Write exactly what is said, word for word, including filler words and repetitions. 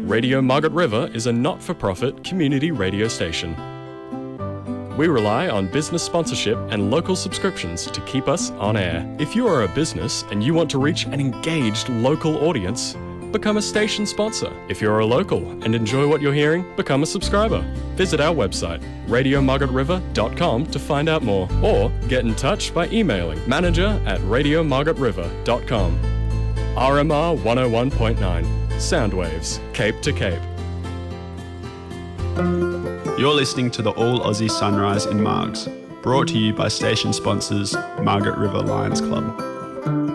Radio Margaret River is a not-for-profit community radio station. We rely on business sponsorship and local subscriptions to keep us on air. If you are a business and you want to reach an engaged local audience, become a station sponsor. If you're a local and enjoy what you're hearing, become a subscriber. Visit our website, radio margaret river dot com, to find out more, or get in touch by emailing manager at radio margaret river dot com. R M R one oh one point nine, Soundwaves, Cape to Cape. You're listening to the All Aussie Sunrise in Margs, brought to you by station sponsors Margaret River Lions Club.